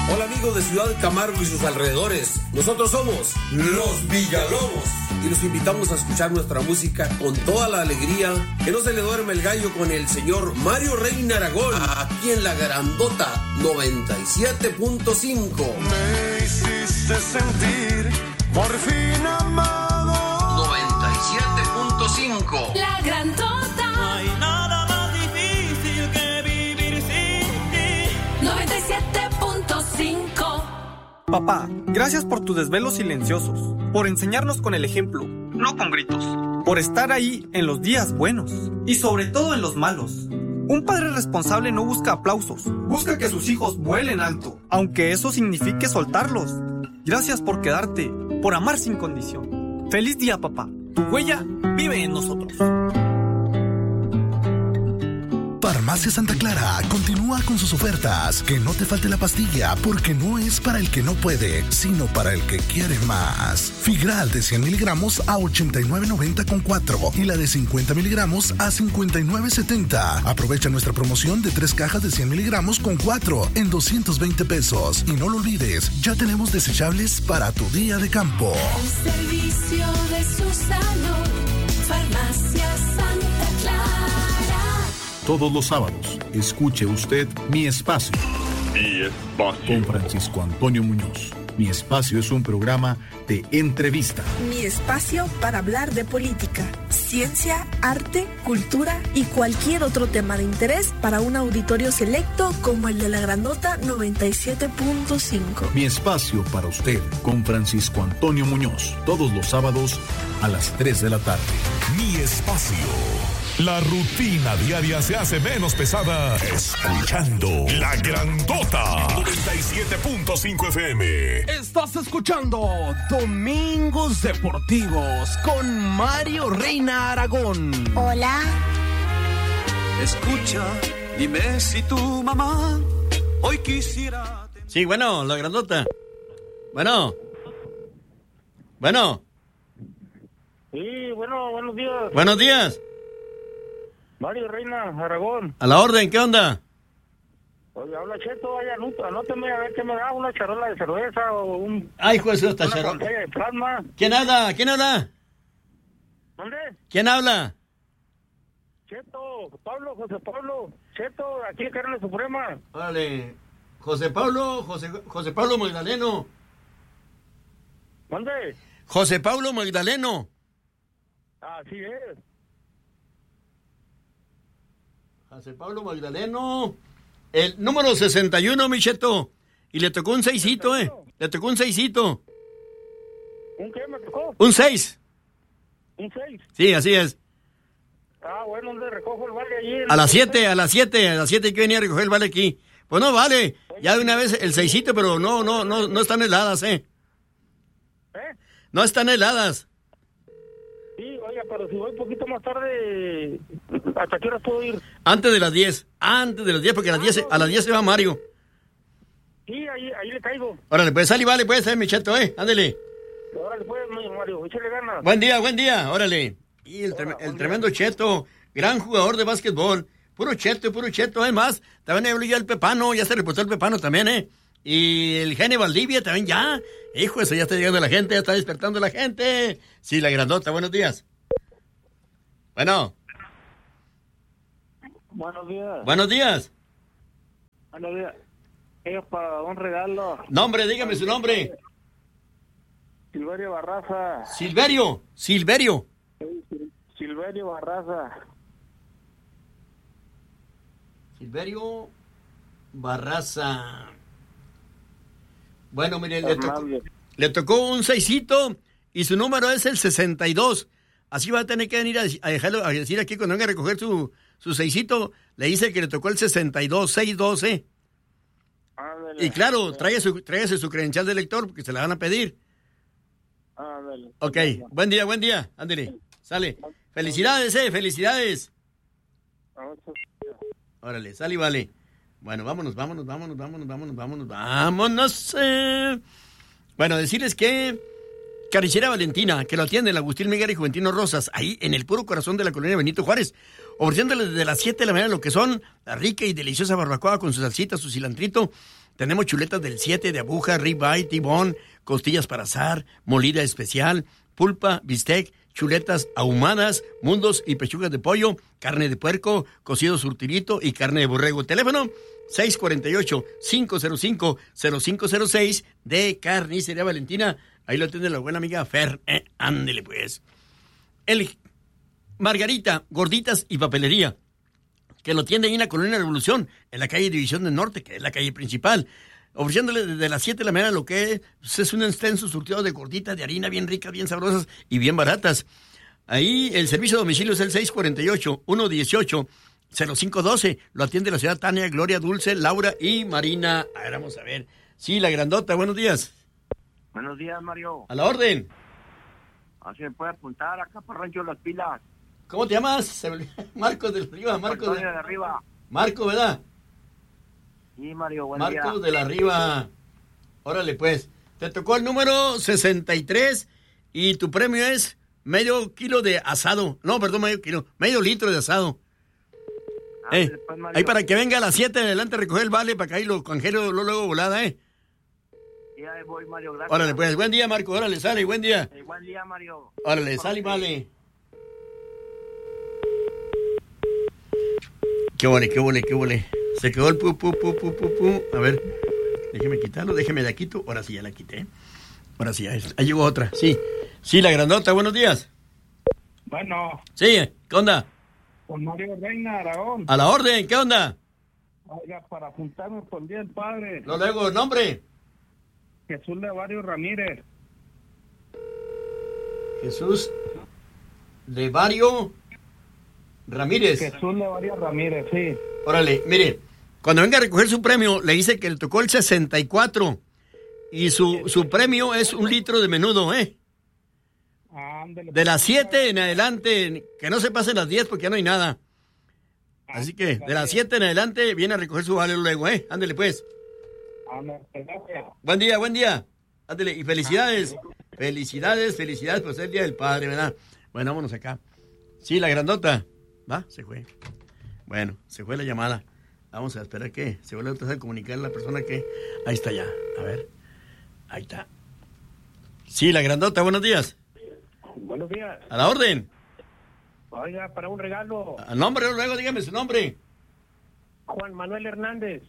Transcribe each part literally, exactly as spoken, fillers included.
Hola amigos de Ciudad Camargo y sus alrededores. Nosotros somos Los Villalobos y los invitamos a escuchar nuestra música con toda la alegría. Que no se le duerme el gallo con el señor Mario Reina Aragón, aquí en La Grandota noventa y siete punto cinco. Me hiciste sentir por fin amado. noventa y siete punto cinco. La Grandota. No hay nada más difícil que vivir sin ti. noventa y siete punto cinco. Papá, gracias por tus desvelos silenciosos, por enseñarnos con el ejemplo, no con gritos, por estar ahí en los días buenos y sobre todo en los malos. Un padre responsable no busca aplausos, busca que sus hijos vuelen alto, aunque eso signifique soltarlos. Gracias por quedarte, por amar sin condición. Feliz día, papá. Tu huella vive en nosotros. Farmacia Santa Clara continúa con sus ofertas. Que no te falte la pastilla, porque no es para el que no puede, sino para el que quiere más. Figral de cien miligramos a ochenta y nueve noventa con cuatro y la de cincuenta miligramos a cincuenta y nueve setenta. Aprovecha nuestra promoción de tres cajas de cien miligramos con cuatro en doscientos veinte pesos. Y no lo olvides, ya tenemos desechables para tu día de campo. El servicio de su salud, Farmacia Santa Clara. Todos los sábados, escuche usted Mi Espacio. Mi Espacio. Con Francisco Antonio Muñoz. Mi Espacio es un programa de entrevista. Mi espacio para hablar de política, ciencia, arte, cultura y cualquier otro tema de interés para un auditorio selecto como el de La Grandota noventa y siete punto cinco. Mi Espacio para usted con Francisco Antonio Muñoz. Todos los sábados a las tres de la tarde. Mi Espacio. La rutina diaria se hace menos pesada escuchando La Grandota noventa y siete punto cinco F M. Estás escuchando Domingos Deportivos con Mario Reina Aragón. Hola. Escucha, dime si tu mamá hoy quisiera... Sí, bueno, La Grandota. Bueno. Bueno. Sí, bueno, buenos días. Buenos días. Mario Reina Aragón. A la orden, ¿qué onda? Oye, habla Cheto, vaya, anótame a ver qué me da, una charola de cerveza o un... Ay, hijo de su esta charola. Una pantalla de plasma. ¿Quién habla? ¿Quién habla? ¿Dónde? ¿Quién habla? Cheto, Pablo, José Pablo. Cheto, aquí en Carne Suprema. Órale. José Pablo, José, José Pablo Magdaleno. ¿Dónde? José Pablo Magdaleno. Así es. José Pablo Magdaleno. El número sesenta y uno, mi Cheto. Y le tocó un seisito, ¿eh? Le tocó un seisito. ¿Un qué me tocó? Un seis. ¿Un seis? Sí, así es. Ah, bueno, ¿dónde recojo el vale allí? A las siete, a las siete, a las siete hay que venir a recoger el vale aquí. Pues no vale. Ya de una vez el seisito, pero no, no, no, no están heladas, ¿eh? ¿Eh? No están heladas. Sí, oiga, pero si voy un poquito más tarde, ¿hasta qué hora puedo ir? Antes de las diez, antes de las diez, porque a las diez, a las diez se va Mario. Sí, ahí, ahí le caigo. Órale, pues sal y vale, pues, eh, mi Cheto, eh, ándale. Órale, pues, Mario, échale ganas. Buen día, buen día, órale. Y el, trem- el tremendo Cheto, gran jugador de básquetbol, puro Cheto, puro Cheto, además, también habló ya el Pepano, ya se reportó el Pepano también, eh. Y el Gene Valdivia también ya. Hijo, eso ya está llegando la gente, ya está despertando la gente. Sí, La Grandota, buenos días. Bueno. Buenos días. Buenos días. Buenos días. Ellos para un regalo. Nombre, dígame su nombre. Silverio Barraza. Silverio, Silverio. Silverio Barraza. Silverio Barraza. Bueno, mire, le tocó, le tocó un seisito y su número es el sesenta y dos. Así va a tener que venir a, a dejarlo, a decir aquí cuando venga a recoger su, su seisito, le dice que le tocó el sesenta y dos, seiscientos doce. Ándale. Y claro, tráigase su, tráigase su credencial de lector porque se la van a pedir. Ándale. Ok, buen día, buen día, ándale, sale. Felicidades, eh, felicidades. Órale, sale y vale. Bueno, vámonos, vámonos, vámonos, vámonos, vámonos, vámonos, vámonos. Eh. Bueno, decirles que Carnicería Valentina, que lo atiende el Agustín Miguel y Juventino Rosas, ahí en el puro corazón de la colonia Benito Juárez, ofreciéndoles desde las siete de la mañana lo que son la rica y deliciosa barbacoa con su salsita, su cilantrito, Tenemos chuletas del siete de aguja, ribeye, tibón, costillas para asar, molida especial, pulpa, bistec, chuletas ahumadas, mundos y pechugas de pollo, carne de puerco, cocido surtirito y carne de borrego. Teléfono seis cuatro ocho, cinco cero cinco, cero cinco cero seis de Carnicería Valentina. Ahí lo atiende la buena amiga Fer. Eh, ándele pues. El Margarita, gorditas y papelería, que lo tiene ahí en la Colonia Revolución, en la calle División del Norte, que es la calle principal, ofreciéndole desde las siete de la mañana lo que es, es un extenso surtido de gorditas de harina bien ricas, bien sabrosas y bien baratas. Ahí el servicio de domicilio es el seis cuatro ocho, uno uno ocho, cero cinco uno dos. Lo atiende la señora Tania, Gloria, Dulce, Laura y Marina. A ver, vamos a ver. Sí, la grandota, buenos días. Buenos días, Mario. A la orden. Así me puede apuntar acá para Rancho Las Pilas. ¿Cómo te llamas? Marcos de Arriba, Marcos de... de Arriba. Marco, ¿verdad? Sí, Mario, buen Marcos día. Marcos de la Arriba. Órale, pues. Te tocó el número sesenta y tres y tu premio es medio kilo de asado. No, perdón, medio kilo. Medio litro de asado. Ah, eh, pues, ahí para que venga a las siete en adelante a recoger el vale para que ahí lo congelo luego, luego volada, ¿eh? Sí, ahí voy, Mario, gracias. Órale, pues. Buen día, Marco. Órale, sale. Buen día. Eh, buen día, Mario. Órale, sale y vale. Qué vole, qué vole, qué vole. Se quedó el pu, pu, pu, pu, pu, pu. A ver, déjeme quitarlo, déjeme de quito. Ahora sí, ya la quité. Ahora sí, ahí, ahí llegó otra. Sí, sí, la grandota, buenos días. Bueno. Sí, ¿qué onda? Con Mario Reina Aragón. A la orden, ¿qué onda? Oiga, para apuntarme por el Día del Padre. No, luego, ¿el nombre? Jesús Levario Ramírez. Jesús Levario Ramírez. Jesús Levario Ramírez, sí. Órale, mire, cuando venga a recoger su premio, le dice que le tocó el sesenta y cuatro y su, su premio es un litro de menudo, ¿eh? De las siete en adelante, que no se pasen las diez porque ya no hay nada. Así que de las siete en adelante viene a recoger su vale luego, ¿eh? Ándele pues. Buen día, buen día. Ándele, y felicidades. Felicidades, felicidades por ser el Día del Padre, ¿verdad? Bueno, vámonos acá. Sí, la grandota. Va, se fue. Bueno, se fue la llamada. Vamos a esperar que se vuelva a comunicar a la persona que... Ahí está ya. A ver. Ahí está. Sí, la grandota, buenos días. Buenos días. A la orden. Oiga, para un regalo. Al nombre, luego dígame su nombre. Juan Manuel Hernández.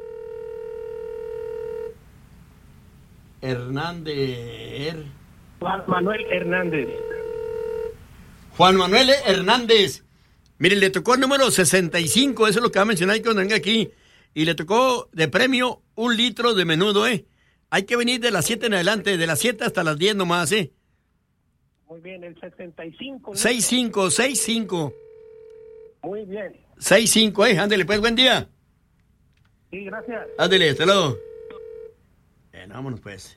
Hernández. Juan Manuel Hernández. Juan Manuel Hernández. Mire, le tocó el número sesenta y cinco, eso es lo que va a mencionar cuando venga aquí. Y le tocó de premio un litro de menudo, ¿eh? Hay que venir de las siete en adelante, de las siete hasta las diez nomás, ¿eh? Muy bien, el sesenta y cinco. ¿no? sesenta y cinco, sesenta y cinco. Muy bien. sesenta y cinco, ¿eh? Ándele, pues, buen día. Sí, gracias. Ándele, hasta luego. Bueno, vámonos, pues.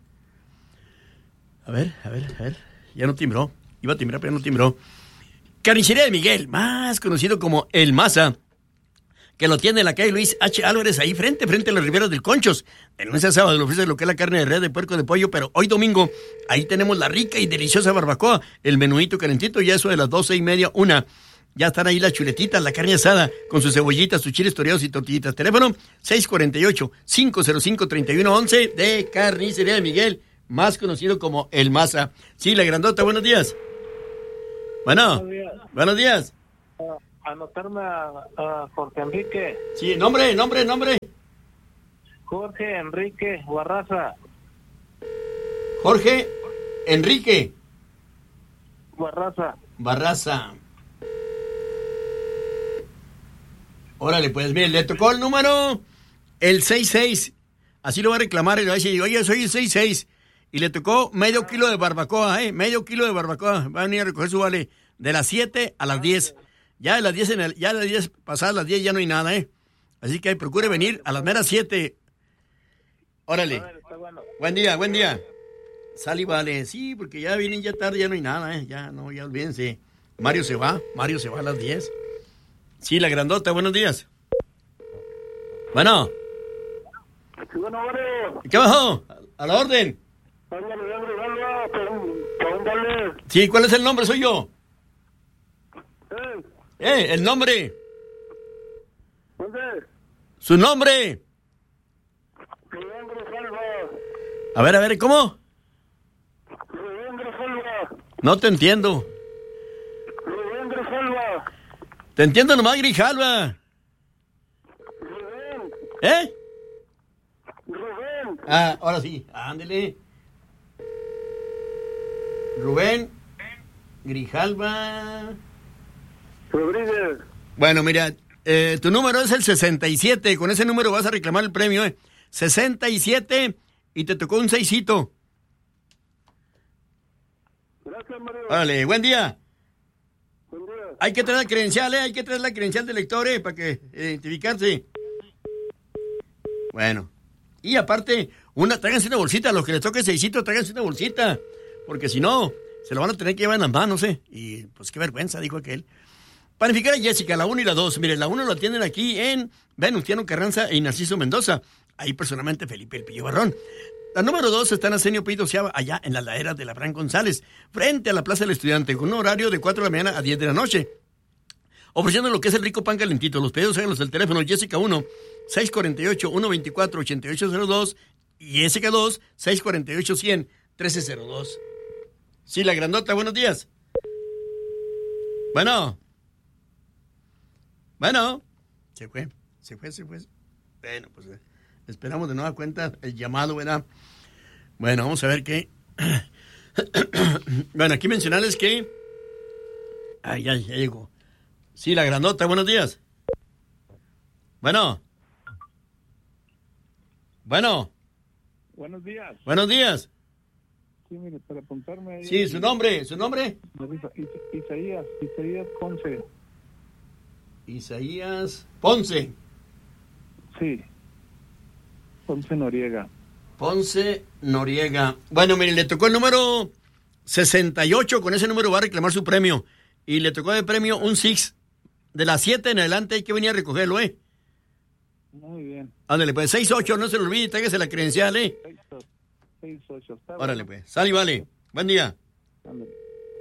A ver, a ver, a ver. Ya no timbró. Iba a timbrar, pero no timbró. Carnicería de Miguel, más conocido como El Maza, que lo tiene en la calle Luis H. Álvarez, ahí frente, frente a las riberas del Conchos. De lunes a sábado le ofrece lo que es la carne de res, de puerco, de pollo, pero hoy domingo, ahí tenemos la rica y deliciosa barbacoa, el menudito calentito, ya eso de las doce y media, una. Ya están ahí las chuletitas, la carne asada, con sus cebollitas, sus chiles toreados y tortillitas. Teléfono seis cuatro ocho, cinco cero cinco, tres uno uno uno de Carnicería de Miguel, más conocido como El Maza. Sí, la grandota, buenos días. Bueno, buenos días. Buenos días. Uh, anotarme a, a Jorge Enrique. Sí, nombre, nombre, nombre. Jorge Enrique Barraza. Jorge Enrique Barraza. Barraza. Órale, pues, mire, le tocó el número, el sesenta y seis. Así lo va a reclamar y le va a decir, oye, soy el sesenta y seis. Y le tocó medio kilo de barbacoa, ¿eh? Medio kilo de barbacoa. Va a venir a recoger su vale de las siete a las diez. Ya de las diez, en el, ya de las diez pasadas las diez ya no hay nada, ¿eh? Así que procure venir a las meras siete. Órale. Buen día, buen día. Sal y vale. Sí, porque ya vienen ya tarde, ya no hay nada, ¿eh? Ya, no, ya olvídense. Mario se va, Mario se va a las diez. Sí, la grandota, buenos días. Bueno. ¿Qué bajó? A la orden. Sí, ¿cuál es el nombre? Soy yo. Eh, eh el nombre. ¿Dónde? Su nombre. A ver, a ver, ¿cómo? Rubén Grijalva. No te entiendo. Rubén Grijalva. Te entiendo nomás, Grijalva. Rubén. ¿Eh? Rubén. Ah, ahora sí, ándele. Rubén Grijalva Rodríguez. Bueno, mira, eh, tu número es el sesenta y siete. Con ese número vas a reclamar el premio, ¿eh? sesenta y siete y te tocó un seisito. Gracias, Mario. Vale, buen día. Buen día. Hay que traer la credencial, ¿eh? Hay que traer la credencial del lector, ¿eh? Para que identificarse. Bueno. Y aparte, una, tráiganse una bolsita. A los que les toque seisito, tráiganse una bolsita. Porque si no, se lo van a tener que llevar en las manos, ¿eh? Y pues qué vergüenza, dijo aquel. Panificar a Jessica, la uno y la dos. Mire, la uno lo atienden aquí en Venustiano Carranza y Narciso Mendoza. Ahí personalmente Felipe El Pillo Barrón. La número dos está en Arsenio Pito Seaba, allá en la ladera de la Abraham González, frente a la Plaza del Estudiante, con un horario de cuatro de la mañana a diez de la noche. Ofreciendo lo que es el rico pan calentito. Los pedidos háganlos del teléfono Jessica uno, seis cuatro ocho, uno dos cuatro, ocho ocho cero dos y Jessica dos, seis cuatro ocho, cien, trece cero dos. Sí, la grandota, buenos días. Bueno. Bueno. Se fue, se fue, se fue. Bueno, pues eh, esperamos de nueva cuenta el llamado, ¿verdad? Bueno, vamos a ver qué. Bueno, aquí mencionarles que... Ay, ay, ya llegó. Sí, la grandota, buenos días. Bueno. Bueno. Buenos días. Buenos días. Sí, mire, para apuntarme ahí. Sí, su nombre, su nombre. Isaías, Isaías Ponce. Isaías Ponce. Sí. Ponce Noriega. Ponce Noriega. Bueno, mire, le tocó el número sesenta y ocho. Con ese número va a reclamar su premio. Y le tocó de premio un Six. De las siete en adelante hay que venir a recogerlo, ¿eh? Muy bien. Ándale, pues, seis ocho, no se lo olvide, tráigase la credencial, ¿eh? seis ocho, está bien. Órale, pues. Sal y vale. Buen día. Ándale.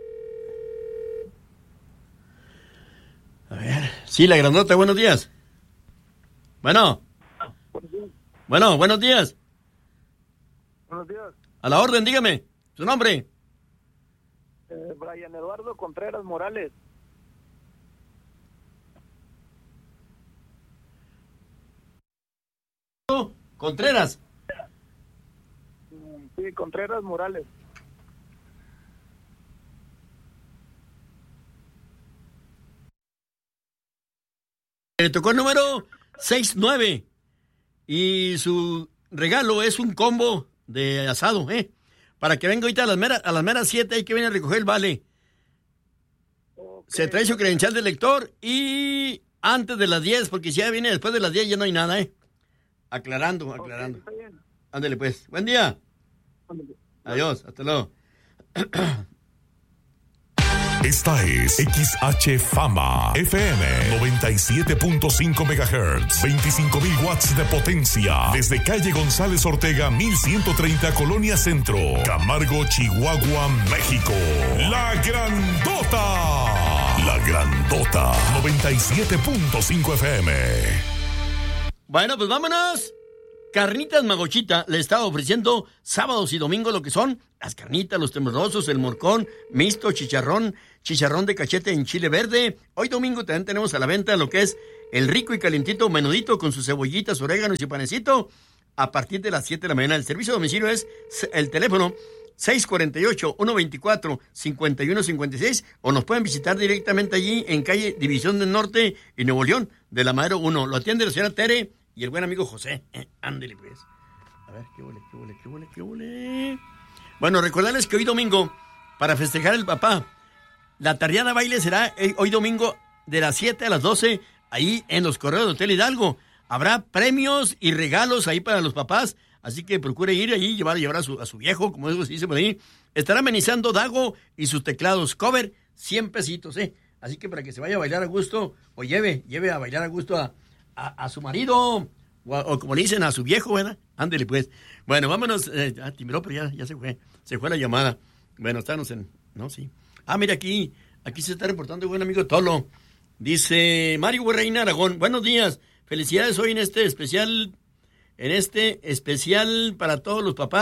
A ver. Sí, la grandota, buenos días. Bueno. Bueno, buenos días. Buenos días. A la orden, dígame. ¿Su nombre? Eh, Brian Eduardo Contreras Morales. Contreras. Sí, Contreras Morales. Le tocó el número sesenta y nueve. Y su regalo es un combo de asado, ¿eh? Para que venga ahorita a las meras, a las meras siete hay que venir a recoger el vale. Okay. Se trae su credencial de lector y antes de las diez, porque si ya viene después de las diez ya no hay nada, ¿eh? Aclarando, aclarando. Okay, ándale pues. Buen día. Ándale. Adiós, hasta luego. Esta es X H Fama F M noventa y siete punto cinco megahertz, veinticinco mil watts de potencia, desde calle González Ortega mil ciento treinta, Colonia Centro, Camargo, Chihuahua, México. La Grandota. La Grandota noventa y siete punto cinco F M. Bueno, pues vámonos. Carnitas Magochita le estaba ofreciendo sábados y domingos lo que son las carnitas, los temblorosos, el morcón, mixto, chicharrón, chicharrón de cachete en chile verde. Hoy domingo también tenemos a la venta lo que es el rico y calentito menudito con sus cebollitas, oréganos y panecito a partir de las siete de la mañana. El servicio de domicilio es el teléfono seis cuatro ocho, uno dos cuatro, cinco uno cinco seis o nos pueden visitar directamente allí en calle División del Norte y Nuevo León de la Madero uno. Lo atiende la señora Tere y el buen amigo José. Eh, ándele pues. A ver, qué huele, qué huele, qué huele, qué huele. Bueno, recordarles que hoy domingo, para festejar el papá, la tardeada baile será hoy domingo de las siete a las doce, ahí en los correos de Hotel Hidalgo. Habrá premios y regalos ahí para los papás, así que procure ir ahí y llevar, llevar a, su, a su viejo, como se dice por ahí. Estará amenizando Dago y sus teclados cover, cien pesitos, ¿eh? Así que para que se vaya a bailar a gusto, o lleve, lleve a bailar a gusto a... A, a su marido, o, a, o como le dicen, a su viejo, ¿verdad? Ándele, pues. Bueno, vámonos. Eh, ah, timbró, pero ya, ya se fue. Se fue la llamada. Bueno, estábamos en... No, sí. Ah, mira, aquí. Aquí se está reportando el buen amigo Tolo. Dice Mario Reina Aragón. Buenos días. Felicidades hoy en este especial... En este especial para todos los papás.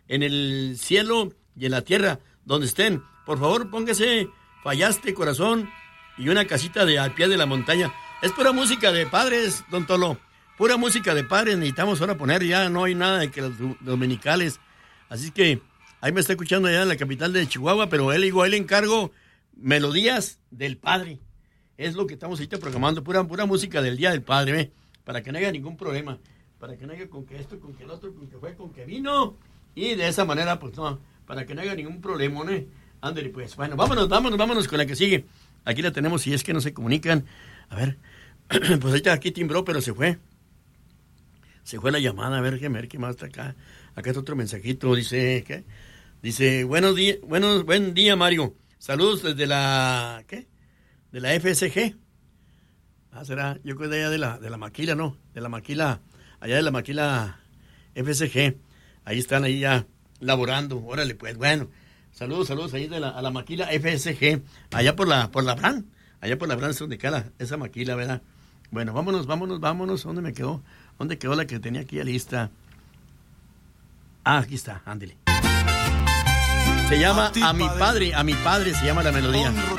en el cielo y en la tierra, donde estén. Por favor, póngase Fallaste Corazón y una casita de al pie de la montaña. Es pura música de padres, don Tolo. Pura música de padres necesitamos ahora poner, ya no hay nada de que los dominicales. Así que ahí me está escuchando allá en la capital de Chihuahua, pero él igual le encargo melodías del padre. Es lo que estamos ahorita programando, pura, pura música del Día del Padre, ¿eh? Para que no haya ningún problema, para que no haya con que esto, con que el otro, con que fue, con que vino, y de esa manera, pues no, para que no haya ningún problema, ¿no? Ándale, pues, bueno, vámonos, vámonos, vámonos con la que sigue. Aquí la tenemos, si es que no se comunican. A ver, pues ahorita aquí timbró, pero se fue. Se fue la llamada, a ver, qué, a ver qué más está acá. Acá está otro mensajito, dice, ¿qué? Dice, buenos días, buenos, buen día, Mario. Saludos desde la, ¿qué? De la F S G. Ah, será, yo creo de allá de la, de la Maquila, ¿no? De la Maquila, allá de la Maquila F S G. Ahí están, ahí ya laborando. Órale, pues, bueno. Saludos, saludos ahí de la, a la Maquila F S G. Allá por la, por la Bran. Allá por la Bran es donde queda esa Maquila, ¿verdad? Bueno, vámonos, vámonos, vámonos. ¿Dónde me quedó? ¿Dónde quedó la que tenía aquí ya lista? Ah, aquí está, ándele. Se llama A mi padre, a mi padre se llama la melodía.